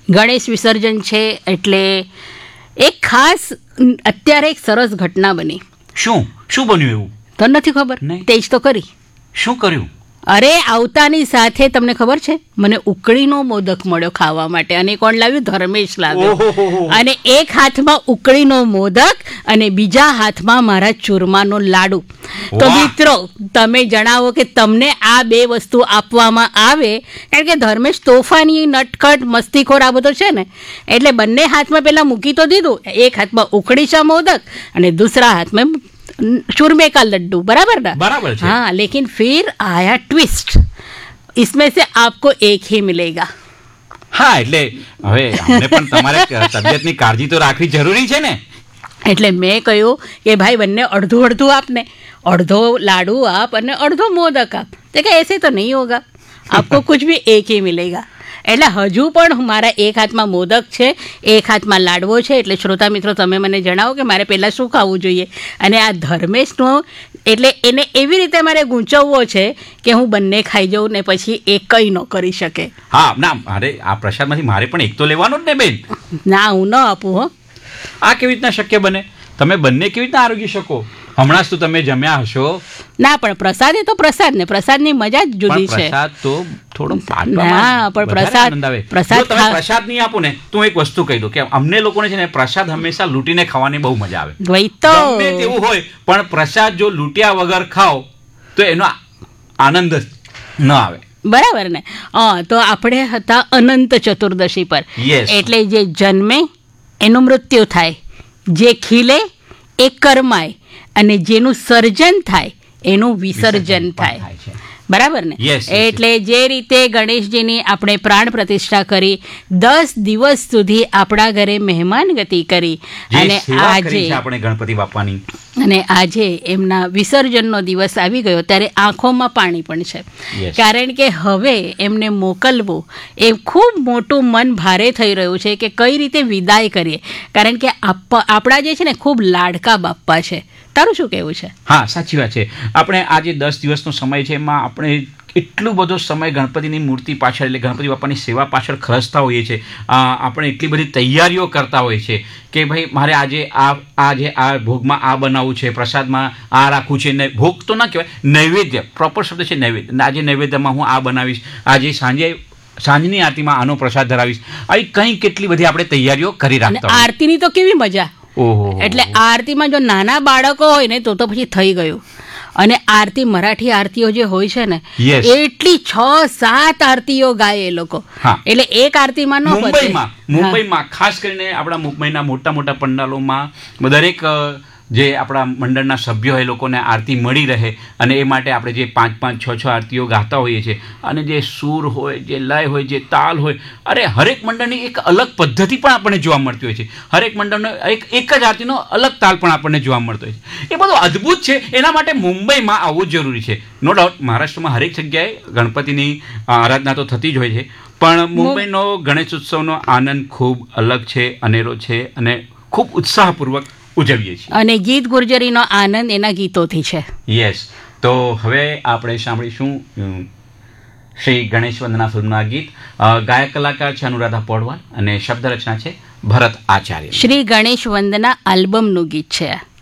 ગણેશ વિસર્જન છે એટલે એક ખાસ અત્યારે એક સરસ ઘટના બની. શું બન્યું એવું? તો નથી ખબર? તેજ તો કરી. શું કર્યું? અરે આવતાની સાથે તમને ખબર છે, મને ઉકળીનો મોદક મળ્યો ખાવા માટે. અને કોણ લાવ્યું? ધર્મેશ લાવ્યો. અને એક હાથમાં ઉકળીનો મોદક અને બીજા હાથમાં મારા ચૂરમાનો લાડુ. તો મિત્રો તમે જણાવો કે તમને આ બે વસ્તુ આપવામાં આવે, કારણ કે ધર્મેશ તોફાની, નટખટ, મસ્તીખોર આ બધો છે ને, એટલે બંને હાથમાં પેલા મૂકી તો દીધું. એક હાથમાં ઉકળીશા મોદક અને दूसरा हाथ में चूरमे का लड्डू. बराबर ना? बराबर है. हाँ, लेकिन फिर आया ट्विस्ट. इसमें से आपको एक ही मिलेगा. હા, એટલે હવે અમને પણ તમારે તબિયતની કાળજી તો રાખવી જરૂરી છે ને. એટલે મેં કહ્યું કે ભાઈ બંને અડધું અડધું આપને, અડધો લાડુ આપ અને અડધો મોદક આપ. તો કે ऐसे तो नहीं होगा, आपको कुछ भी एक ही मिलेगा. એટલે હજુ પણ મારા એક હાથમાં મોદક છે, એક હાથમાં લાડવો છે. એટલે શ્રોતા મિત્રો તમે મને જણાવો કે મારે પહેલાં શું ખાવું જોઈએ. અને આ ધર્મેશનો એટલે એને એવી રીતે મારે ગૂંચવવો છે કે હું બંને ખાઈ જાઉં ને પછી એક કંઈ ન કરી શકે. હા, ના, અરે આ પ્રસાદમાંથી મારે પણ એક તો લેવાનો જ ને બેન. ના, હું ન આપું. હો, આ કેવી રીતના શક્ય બને? તમે બંને કેવી રીતના આરોગી શકો? હમણાં જ તો તમે જમ્યા હશો. ના, પણ પ્રસાદ એ તો પ્રસાદ ને, પ્રસાદની મજા જ જુદી છે. પ્રસાદ તો થોડો ના, પણ પ્રસાદ તમે પ્રસાદ નહીં આપો ને તો એક વસ્તુ કહી દઉં કે અમને લોકોને છે ને પ્રસાદ હંમેશા લૂંટીને ખાવાની બહુ મજા આવે. વહી તો ગમે તેવું હોય પણ પ્રસાદ જો લૂંટ્યા વગર ખાઓ તો એનો આનંદ જ ન આવે. બરાબર ને? તો આપણે હતા અનંત ચતુર્દશી પર. એટલે જે જન્મે એનું મૃત્યુ થાય, જે ખીલે એ કરમાય અને જેનું સર્જન થાય એનું વિસર્જન થાય. બરાબર ને? એટલે જે રીતે ગણેશજીની આપણે પ્રાણ પ્રતિષ્ઠા કરી, 10 દિવસ સુધી આપણા ઘરે મહેમાન ગતિ કરી, અને આજે આપણે ગણપતિ બાપાની અને આજે એમના વિસર્જનનો દિવસ આવી ગયો ત્યારે આંખોમાં પાણી પણ છે. કારણ કે હવે એમને મોકલવું એ ખૂબ મોટું મન ભારે થઈ રહ્યું છે કે કઈ રીતે વિદાય કરીએ. કારણ કે આપણા જે છે ને ખૂબ લાડકા બાપ્પા છે. તારું શું કહેવું છે? હા, સાચી વાત છે. આપણે આ જે 10 દિવસનો સમય છે એમાં આપણે એટલો બધો સમય ગણપતિની મૂર્તિ પાછળ એટલે ગણપતિ બાપાની સેવા પાછળ ખર્ચતા હોઈએ છીએ. આપણે એટલી બધી તૈયારીઓ કરતા હોઈએ છીએ કે ભાઈ મારે આજે આ ભોગમાં આ બનાવવું છે, પ્રસાદમાં આ રાખવું છે. ને ભોગ તો ના કહેવાય, નૈવેદ્ય, પ્રોપર શબ્દ છે નૈવેદ્ય. આજે નૈવેદ્યમાં હું આ બનાવીશ, આજે સાંજની આરતીમાં આનો પ્રસાદ ધરાવીશ. આવી કંઈ કેટલી બધી આપણે તૈયારીઓ કરી રાખતા હોય. આરતીની તો કેવી મજા! એટલે આરતીમાં જો નાના બાળકો હોય ને તો પછી થઈ ગયું. અને આરતી, મરાઠી આરતીઓ જે હોય છે ને, એટલી 6-7 આરતીઓ ગાય એ લોકો. એટલે એક આરતીમાં ન પતે. મુંબઈમાં ખાસ કરીને આપણા મુંબઈના મોટા મોટા પંડાલોમાં દરેક જે આપણા મંડળના સભ્યો એ લોકોને આરતી મળી રહે અને એ માટે આપણે જે 5-5, 6-6 આરતીઓ ગાતા હોઈએ છીએ. અને જે સૂર હોય, જે લય હોય, જે તાલ હોય, અરે હરેક મંડળની એક અલગ પદ્ધતિ પણ આપણને જોવા મળતી હોય છે. હરેક મંડળનો એક જ આરતીનો અલગ તાલ પણ આપણને જોવા મળતો હોય છે. એ બધું અદ્ભુત છે. એના માટે મુંબઈમાં આવવું જરૂરી છે. નો ડાઉટ મહારાષ્ટ્રમાં હરેક જગ્યાએ ગણપતિની આરાધના તો થતી જ હોય છે, પણ મુંબઈનો ગણેશ ઉત્સવનો આનંદ ખૂબ અલગ છે, અનેરો છે અને ખૂબ ઉત્સાહપૂર્વક ઉજવીએ છીએ. અને ગીત ગુર્જરીનો આનંદ એના ગીતોથી છે. યસ. તો હવે આપણે સાંભળીશું શ્રી ગણેશ વંદના ફિલ્મના ગીત. ગાયક કલાકાર છે અનુરાધા પૌડવાલ અને શબ્દ રચના છે ભરત આચાર્ય. શ્રી ગણેશ વંદના આલ્બમનું ગીત છે.